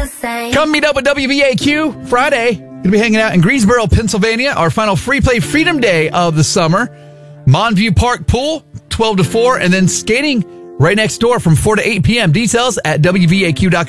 the same. Come meet up with WVAQ Friday. Going to be hanging out in Greensboro, Pennsylvania, our final Free Play Freedom Day of the summer. Monview Park Pool, 12 to 4, and then skating right next door from 4 to 8 p.m. Details at WVAQ.com.